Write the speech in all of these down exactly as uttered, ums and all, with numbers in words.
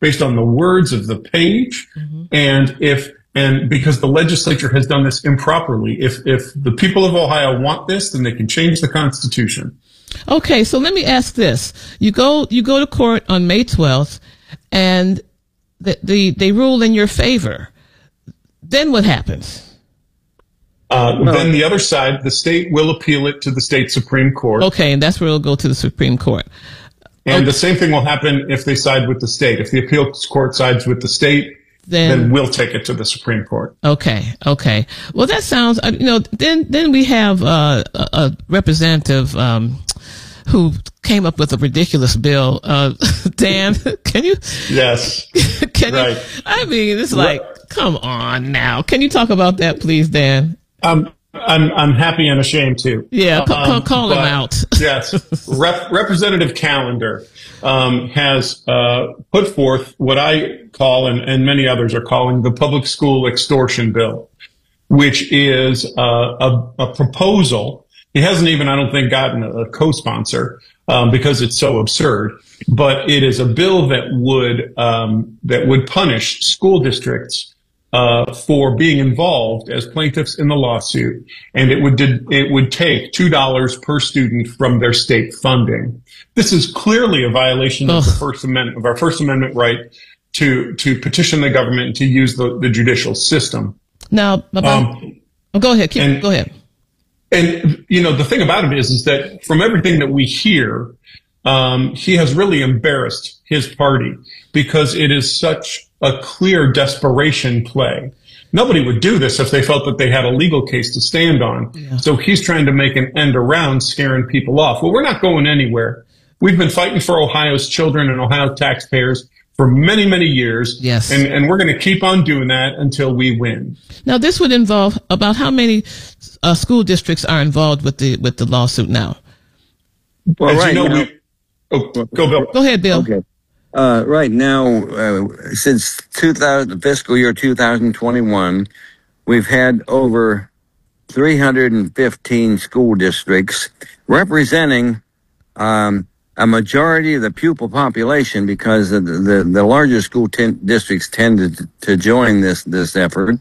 based on the words of the page. Mm-hmm. And if, and because the legislature has done this improperly, if, if the people of Ohio want this, then they can change the Constitution. Okay. So let me ask this. You go, you go to court on May twelfth and the, the, they rule in your favor. Then what happens? Uh, well, then the other side, the state will appeal it to the state Supreme Court. Okay, and that's where it'll go to the Supreme Court. And okay. The same thing will happen if they side with the state. If the appeals court sides with the state, then, then we'll take it to the Supreme Court. Okay, okay. Well, that sounds, you know, then then we have uh, a, a representative um, who came up with a ridiculous bill. Uh, Dan, can you? Yes. can right. you? I mean, it's like, come on now. Can you talk about that, please, Dan? Um, I'm I'm happy and ashamed too. Yeah, c- um, call but, him out. Yes, Rep- Representative Callender um, has uh, put forth what I call, and, and many others are calling, the public school extortion bill, which is uh, a, a proposal. He hasn't even, I don't think, gotten a, a co-sponsor um, because it's so absurd. But it is a bill that would um, that would punish school districts Uh, for being involved as plaintiffs in the lawsuit, and it would did, it would take two dollars per student from their state funding. This is clearly a violation Ugh. of the First Amendment, of our First Amendment right to to petition the government and to use the, the judicial system. Now, about, um, oh, go ahead, keep, and, go ahead. And you know, the thing about it is, is that from everything that we hear, um, he has really embarrassed his party because it is such a clear desperation play. Nobody would do this if they felt that they had a legal case to stand on. Yeah. So he's trying to make an end around scaring people off. Well, we're not going anywhere. We've been fighting for Ohio's children and Ohio taxpayers for many, many years. Yes. And, and we're going to keep on doing that until we win. Now, this would involve about how many uh, school districts are involved with the with the lawsuit now? Well, As right you know, now, we, oh, go, Bill. Go ahead, Bill. Okay. Uh, right now, uh, since two thousand, fiscal year two thousand twenty-one, we've had over three hundred fifteen school districts representing um, a majority of the pupil population, because the the, the larger school ten, districts tended to, to join this this effort.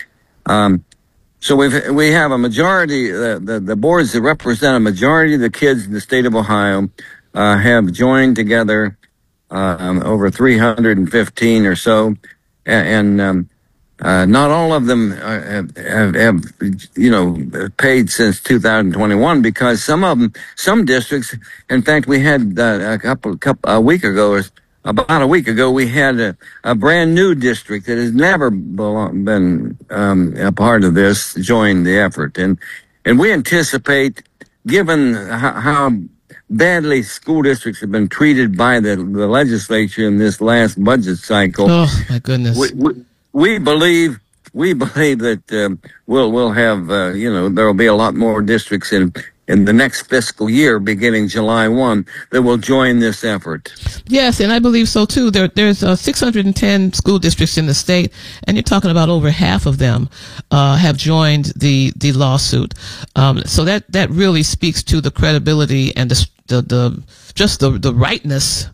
Um, so we've we have a majority. Uh, the the boards that represent a majority of the kids in the state of Ohio uh, have joined together. Um, over three hundred fifteen or so, and, and um, uh, not all of them have, have, have, you know, paid since two thousand twenty-one, because some of them, some districts, in fact, we had uh, a couple, couple, a week ago, or about a week ago, we had a, a brand new district that has never belong, been um, a part of this, joined the effort, and and we anticipate, given how, how badly school districts have been treated by the, the legislature in this last budget cycle. Oh, my goodness. We, we, we believe, we believe that, um, we'll, we'll have, uh, you know, there'll be a lot more districts in, in the next fiscal year, beginning July first, that will join this effort. Yes, and I believe so too. There, there's uh, six hundred ten school districts in the state, and you're talking about over half of them uh, have joined the the lawsuit. Um, so that that really speaks to the credibility and the the, the just the the rightness.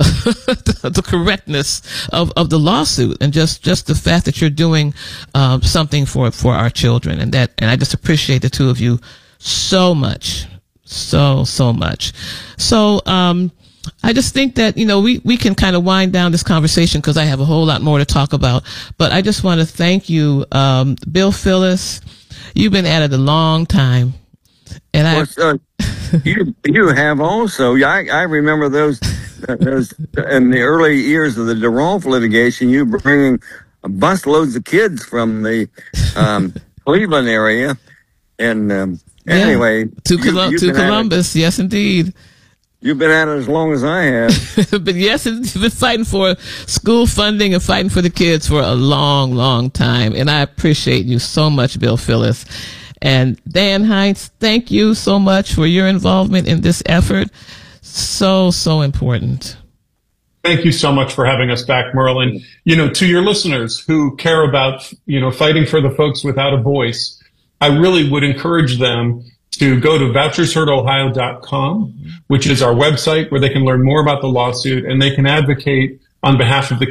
the, the correctness of, of the lawsuit, and just, just the fact that you're doing um, something for for our children, and that and I just appreciate the two of you so much, so so much. So um, I just think that, you know, we we can kind of wind down this conversation because I have a whole lot more to talk about. But I just want to thank you, um, Bill Phillis. You've been at it a long time, and I. Well, uh, you you have also. I I remember those. Those, in the early years of the DeRolf litigation, you bringing bus loads of kids from the um, Cleveland area, and um, yeah. anyway, to, Col- you, to Columbus, yes, indeed. You've been at it as long as I have. But yes, you've been fighting for school funding and fighting for the kids for a long, long time, and I appreciate you so much, Bill Phillis. And Dan Heinz, thank you so much for your involvement in this effort. So, so important. Thank you so much for having us back, Merlin. You know, to your listeners who care about, you know, fighting for the folks without a voice, I really would encourage them to go to vouchers heard ohio dot com, which is our website where they can learn more about the lawsuit, and they can advocate on behalf of the